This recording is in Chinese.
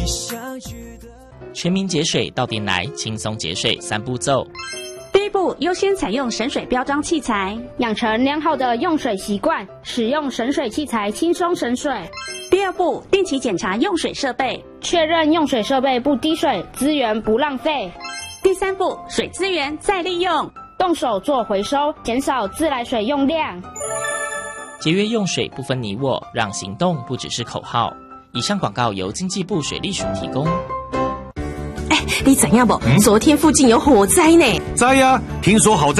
全民节水到店来，轻松节水3步骤。 第一步，优先采用省水标章器材， 养成良好的用水习惯，使用省水器材轻松省水。 第二步，定期检查用水设备， 确认用水设备不滴水，资源不浪费。 第三步，水资源再利用， 动手做回收，减少自来水用量。 节约用水不分你我，让行动不只是口号。以上广告由经济部水利署提供。 你知影不？昨天附近有火灾呢。 知啊，听说好